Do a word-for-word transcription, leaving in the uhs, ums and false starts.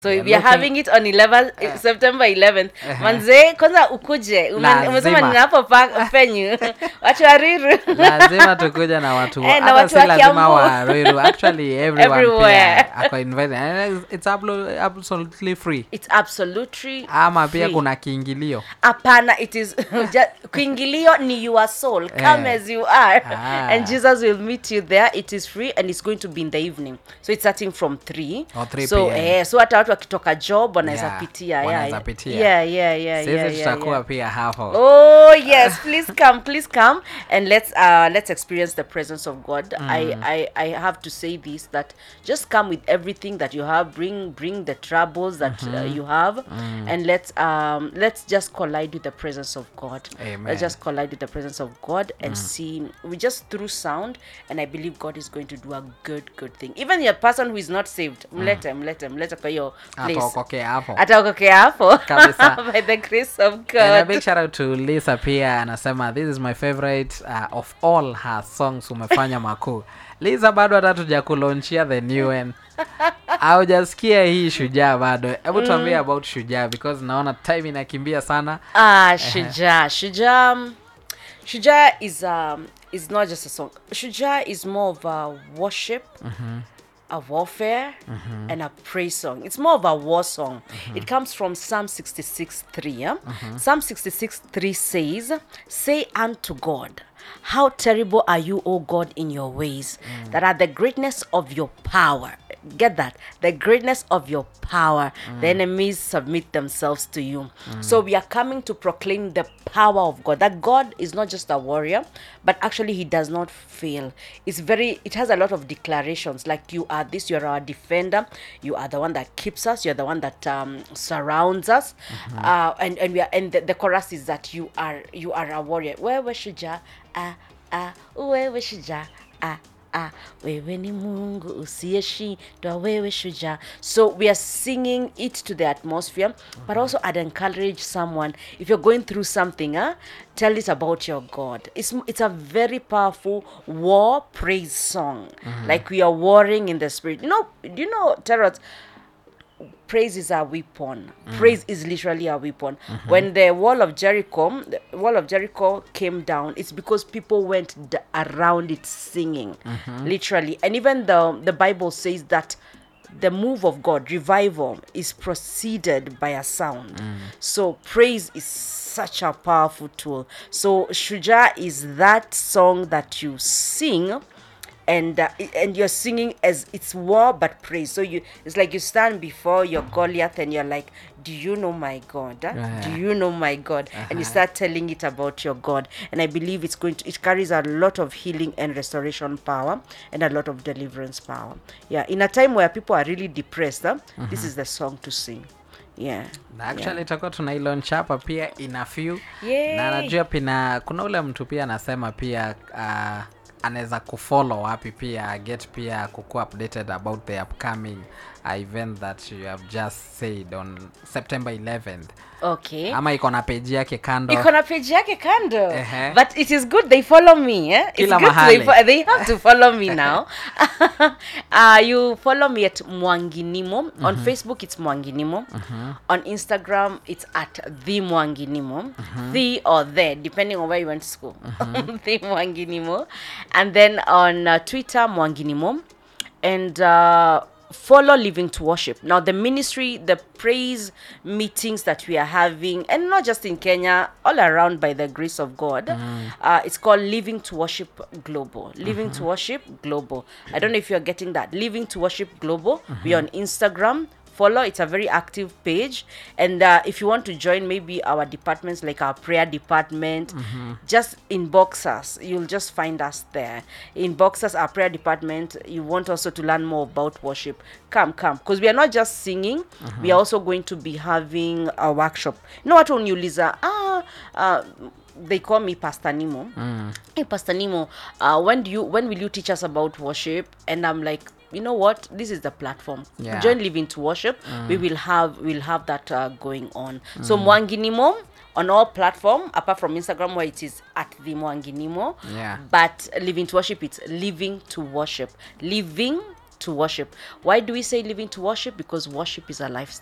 So we, we are having it on eleventh uh, September eleventh. Uh-huh. Manze kwanza ukuje. Umesema ninapo penyu. Watu wa Ruiru. Lazima tukuja na watu. Eh, na watu wa lazima wa Ruiru. Actually everyone pia ako invited. It's absolutely free. It's absolutely Ama free. Pia kuna kiingilio. Hapana, it is kiingilio ni your soul. Come eh. as you are. Ah. And Jesus will meet you there. It is free and it's going to be in the evening. So it's starting from three. Or three so eh so hata wakitoka job wanaweza yeah, pitia yeah pitia. yeah yeah yeah Sisi yeah tutakuwa yeah. pia hapo. Oh yes, please come please come and let's uh let's experience the presence of God. mm. I, I I have to say this, that just come with everything that you have, bring bring the troubles that mm-hmm. uh, you have mm. and let's um let's just collide with the presence of God. Amen. Let's just collide with the presence of God and mm. see. We just through sound, and I believe God is going to do a good good thing. Even a person who is not saved, mm. let him let him let him your place. Ataokokea hapo. Ataokokea hapo. Kabisa. By the grace of God. And a big shout out to Lisa pia, anasema this is my favorite uh, of all her songs umefanya makuu. Lisa bado hatatuja kulaunchia the new one. Au jasikia hii Shujaa bado. Hebu mm. tuambie about Shujaa because naona time inakimbia sana. Ah, Shujaa. Shujaa. Shujaa is um is not just a song. Shujaa is more of a worship. Mm-hmm. A warfare mm-hmm. and a praise song. It's more of a war song. Mm-hmm. It comes from Psalm sixty-six three. Yeah? Mm-hmm. Psalm sixty-six three says, "Say unto God, how terrible are you, O God, in your ways, mm. that are the greatness of your power." Get that? The greatness of your power. Mm. The enemies submit themselves to you. Mm. So we are coming to proclaim the power of God. That God is not just a warrior, but actually he does not fail. It's very, it has a lot of declarations. Like, you are this, you are our defender. You are the one that keeps us. You're the one that um, surrounds us. Mm-hmm. Uh, and, and we are, and the, the chorus is that you are, you are a warrior. Wewe shujaa, ah, ah, wewe shujaa, ah. Ah, wewe ni Mungu usiyeshindwa, wewe shujaa. So we are singing it to the atmosphere, mm-hmm. but also I'd encourage someone, if you're going through something, huh, tell it about your God. It's it's a very powerful war praise song. Mm-hmm. Like we are warring in the spirit. You know, do you know, Tarot? Praise is a weapon. Mm. Praise is literally a weapon. Mm-hmm. When the wall of Jericho, the wall of Jericho came down, it's because people went d- around it singing, mm-hmm. literally. And even the the Bible says that the move of God, revival, is preceded by a sound. Mm. So praise is such a powerful tool. So Shujaa is that song that you sing. And uh, and you're singing as it's war but praise. So you, it's like you stand before your Goliath and you're like, do you know my God? Huh? Uh-huh. Do you know my God? Uh-huh. And you start telling it about your God. And I believe it's going to, it carries a lot of healing and restoration power and a lot of deliverance power. Yeah, in a time where people are really depressed, huh? Uh-huh. This is the song to sing. Yeah. Actually tutakuwa tunailaunch hapa pia in a few. Yay. Na najua pina kuna ule mtu pia anasema pia uh, anaweza kufollow wapi pia get pia kuku updated about the upcoming uh, event that you have just said on September eleventh. Okay. Ama iko na page yake kando. Iko na page yake kando. Uh-huh. But it is good they follow me, eh? It's Kila good mahali. they, fo- they have to follow me now. uh, you follow me at Mwanginimo. Mm-hmm. On Facebook it's Mwanginimo. Mm-hmm. On Instagram it's at the Mwanginimo. Mm-hmm. The or the, depending on where you went to school. Mm-hmm. The Mwanginimo. And then on uh, Twitter Mwanginimo. And uh follow Living to Worship. Now the ministry, the praise meetings that we are having, and not just in Kenya, all around by the grace of God, mm. uh, it's called Living to Worship Global. Living mm-hmm. to Worship Global. I don't know if you're getting that. Living to Worship Global. Mm-hmm. We're on Instagram. Follow. It's a very active page. And uh, if you want to join maybe our departments, like our prayer department, mm-hmm. just inbox us. You'll just find us there. Inbox us, our prayer department. You want also to learn more about worship. Come, come. Because we are not just singing. Mm-hmm. We are also going to be having a workshop. You know what, when you Lisa? Ah, uh, they call me Pastor Nemo. Mm. Hey, Pastor Nemo, uh, when do you, when will you teach us about worship? And I'm like, you know what, this is the platform. Yeah. Join Living to Worship. Mm. We will have we'll have that uh, going on. Mm. So Mwanginimo on all platform apart from Instagram where it is at the Mwanginimo. Yeah. But Living to Worship, it's Living to Worship. Living to worship. Why do we say living to worship? Because worship is a lifestyle.